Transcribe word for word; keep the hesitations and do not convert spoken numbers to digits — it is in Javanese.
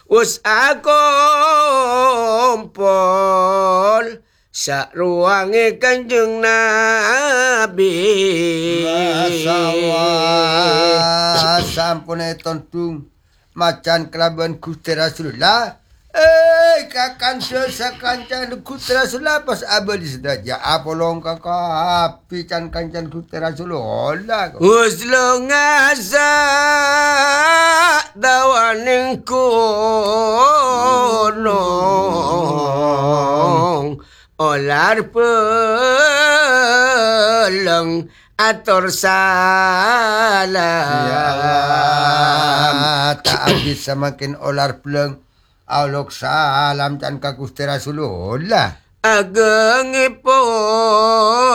Us akumpul sa ruange Kanjeng Nabi. Masalah sampun tontung macan kelaban Gusti Rasulullah. Eh kakan dosa kancan Gusti Rasulullah pas abadi sedaja apolong kakak pican kancan Gusti Rasulullah. Us lungasa dawaning kunong olar peleng atur salam. Ya tak habis semakin olar peleng Aulok salam can ka Gusti Rasulullah. Agengipun